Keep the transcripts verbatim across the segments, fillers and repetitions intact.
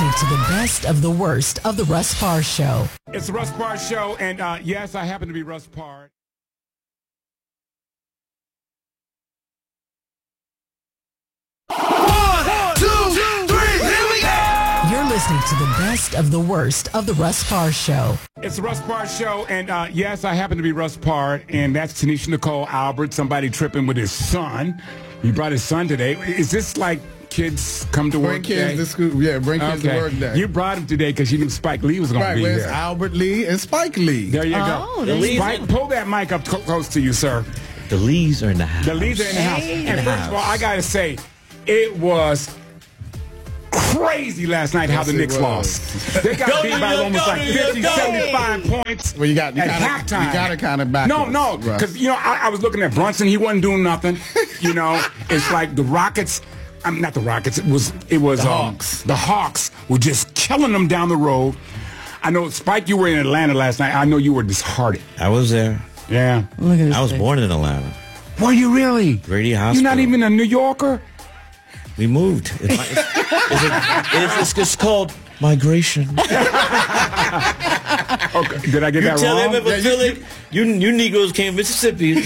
listening to the best of the worst of the Russ Parr Show. It's the Russ Parr Show, and uh, yes, I happen to be Russ Parr. One, two, three, here we go! You're listening to the best of the worst of the Russ Parr Show. It's the Russ Parr Show, and uh, yes, I happen to be Russ Parr, and that's Tanisha Nicole Albert, somebody tripping with his son. He brought his son today. Is this like kids come to bring work kids day? to school. Yeah, bring kids okay. to work day. You brought him today because you knew Spike Lee was going right, to be where's there. Albert Lee and Spike Lee? There you Oh, go. the Spike, pull that mic up close to you, sir. The Lees are in the house. The Lees are in the house. Hey. And In the first house. of all, I got to say, it was crazy last night how Yes, the it Knicks was. lost. They got Go beat to by your- almost go like to your- fifty, go. seventy-five points Well, you got you at gotta, halftime. You got to kind of back. No, no, because, you know, I, I was looking at Brunson. He wasn't doing nothing. You know, it's like the Rockets. I'm not the Rockets. It was it was The um, Hawks. The Hawks were just killing them down the road. I know, Spike, you were in Atlanta last night. I know you were disheartened. I was there. Yeah. Look at this I was thing. born in Atlanta. Were you really? Grady You're Hospital. not even a New Yorker? We moved. It's, it's, it's, it's, it's, it's called migration. Okay. Did I get You that tell wrong? him if Philly, you, you Negroes came Mississippi. You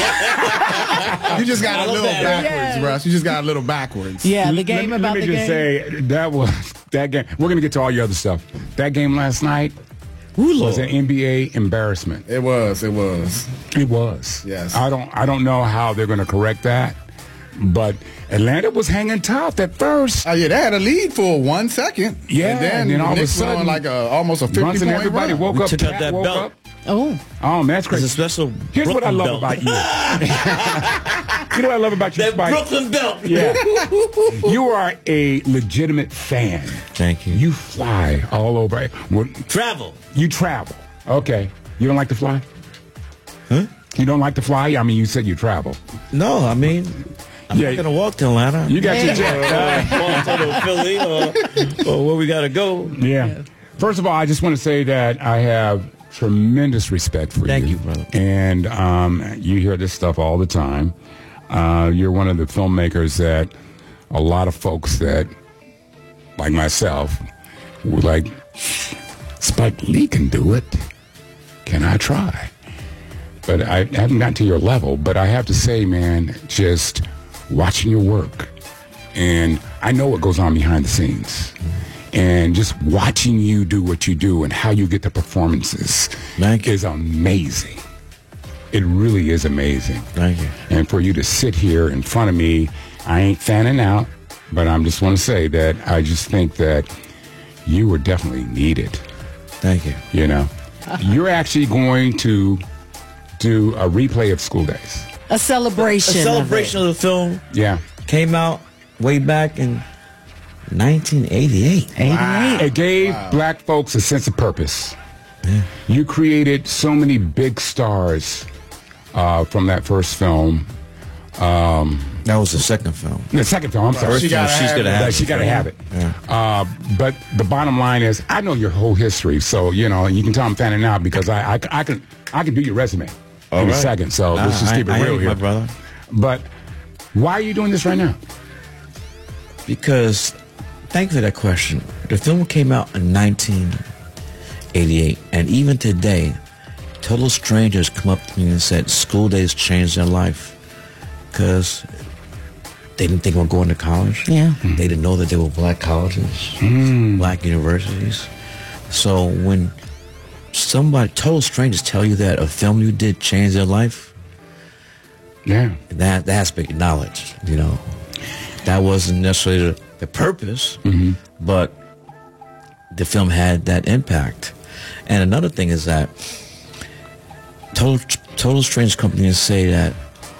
just got a little Alabama. backwards, Yeah. Russ. You just got a little backwards. Yeah, the game let, about let me the just game. say that was that game. We're gonna get to all your other stuff. That game last night Ooh, was Lord. an N B A embarrassment. It was. It was. It was. Yes. I don't. I don't know how they're gonna correct that, but Atlanta was hanging tough at first. Oh yeah, they had a lead for one second. Yeah, and then, and then all of a Knicks went on sudden, like a almost a fifty Brunson, point everybody run. woke We up. took out Cat that woke belt. up. Oh, Oh, man, that's It's crazy. a special Here's what I Brooklyn love belt. about you. You know what I love about you, That Spike? Brooklyn belt. Yeah. You are a legitimate fan. Thank you. You fly all over. Well, Travel. you travel. Okay. You don't like to fly? Huh? You don't like to fly? I mean, you said you travel. No, I mean, I'm Yeah. not going to walk to Atlanta. You got your jet. uh, walk to Philly or, or where we got to go. Yeah. First of all, I just want to say that I have tremendous respect for Thank you. you, brother. And um, you hear this stuff all the time. Uh, you're one of the filmmakers that a lot of folks that, like myself, were like, Spike Lee can do it. Can I try? But I haven't gotten to your level. But I have to say, man, just watching your work, and I know what goes on behind the scenes. And just watching you do what you do and how you get the performances Thank you. is amazing. It really is amazing. Thank you. And for you to sit here in front of me, I ain't fanning out, but I just want to say that I just think that you were definitely needed. Thank you. You know, you're actually going to do a replay of School Days. a celebration. A celebration of the film Yeah. came out way back in nineteen eighty-eight. eighty-eight. It gave black folks a sense of purpose. You created so many big stars uh, from that first film. Um, That was the second film. the second film, I'm sorry. She gotta She's have gonna it. have Like, she it. got to have it. Yeah. Uh, but the bottom line is, I know your whole history, so you know you can tell I'm fanning out because I, I, I can I can do your resume All in a right. second. So Nah, let's just I- keep it I hear real you, here, my brother. But why are you doing this right now? Because, thank you for that question. The film came out in nineteen eighty-eight, and even today, total strangers come up to me and said, School Days changed their life. Because they didn't think about going to college. Yeah. They didn't know that there were black colleges, black universities. So when somebody, total strangers, tell you that a film you did changed their life, Yeah. that, that has to be acknowledged, you know. That wasn't necessarily the, the purpose, but the film had that impact. And another thing is that Total, Total Strange companies say that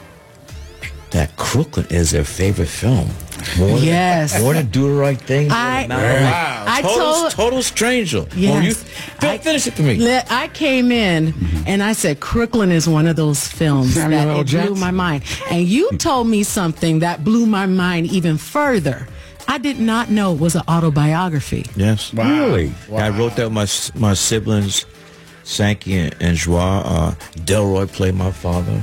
that Crooklyn is their favorite film. More than- Yes. more than Do the Right Thing. more I- than Malcolm. Wow. I Total, told- Total Stranger. Yes. Oh, you, fin- I- finish it for me. Le- I came in and I said, Crooklyn is one of those films Samuel that L. it blew Jackson. my mind. And you told me something that blew my mind even further. I did not know it was an autobiography. Yes. Wow. Really? I wrote that with my s- my siblings, Sankey and, and Joie. Uh, Delroy played my father.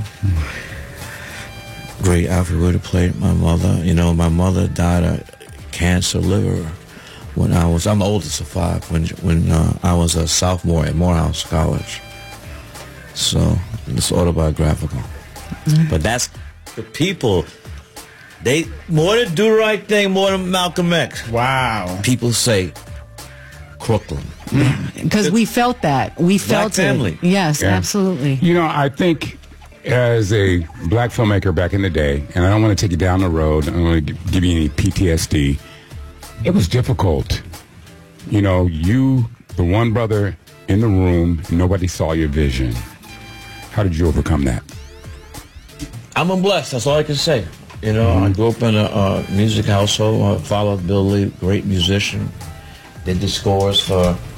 Great Alfred Wood played my mother. You know, my mother died of cancer liver. when I was, I'm the oldest of five, when when uh, I was a sophomore at Morehouse College. So it's autobiographical. Mm-hmm. But that's the people, they, more than Do the Right Thing, more than Malcolm X. Wow. People say Crooklyn. Because we felt that. We felt Black family. it. Yes, Yeah. absolutely. You know, I think as a black filmmaker back in the day, and I don't want to take you down the road, I don't want to give you any P T S D, it was difficult. You know, you, the one brother in the room, nobody saw your vision. How did you overcome that? I'm blessed. That's all I can say. You know, mm-hmm. I grew up in a uh, music household. I followed Bill Lee, great musician. Did the scores for